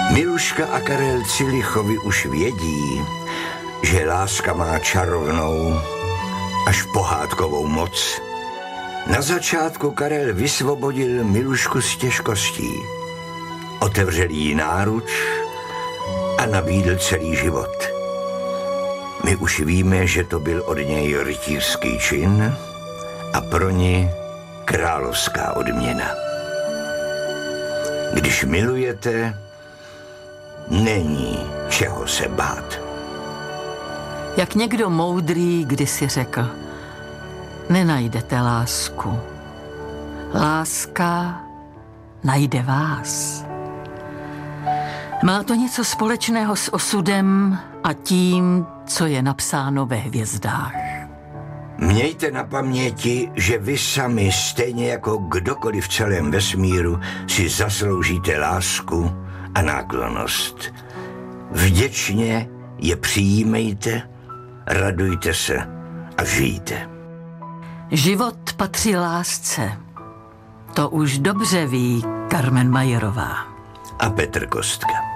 Miluška a Karel Cilichovi už vědí, že láska má čarovnou až pohádkovou moc. Na začátku Karel vysvobodil Milušku z těžkostí, otevřel jí náruč a nabídl celý život. My už víme, že to byl od něj rytířský čin a pro ní královská odměna. Když milujete, není čeho se bát. Jak někdo moudrý kdysi řekl, nenajdete lásku. Láska najde vás. Má to něco společného s osudem a tím, co je napsáno ve hvězdách. Mějte na paměti, že vy sami, stejně jako kdokoliv v celém vesmíru, si zasloužíte lásku a náklonnost. Vděčně je přijímejte, radujte se a žijte. Život patří lásce. To už dobře ví Carmen Majerová A Petr Kostka.